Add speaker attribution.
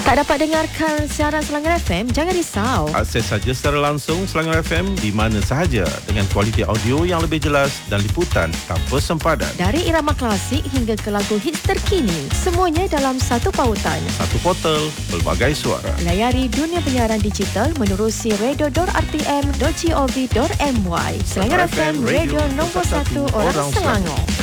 Speaker 1: Tak dapat dengarkan siaran Selangor FM? Jangan risau.
Speaker 2: Akses saja secara langsung Selangor FM di mana sahaja dengan kualiti audio yang lebih jelas dan liputan tanpa sempadan.
Speaker 1: Dari irama klasik hingga ke lagu hits terkini, semuanya dalam satu pautan.
Speaker 2: Satu portal, pelbagai suara.
Speaker 1: Layari dunia penyiaran digital menerusi radio.rtm.gov.my. Selangor FM, radio nombor 1 orang Selangor.